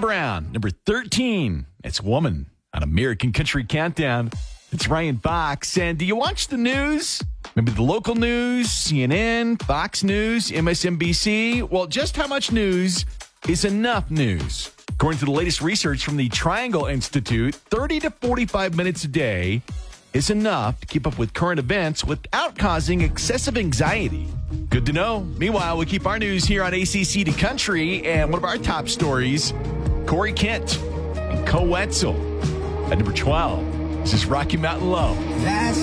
Brown, number 13. It's Woman on American Country Countdown. It's Ryan Fox. And do you watch the news? Maybe the local news, CNN, Fox News, MSNBC? Well, just how much news is enough news? According to the latest research from the Triangle Institute, 30 to 45 minutes a day is enough to keep up with current events without causing excessive anxiety. Good to know. Meanwhile, we keep our news here on ACC to Country, and one of our top stories, Corey Kent and Co Wetzel at number 12. This is Rocky Mountain Low. That's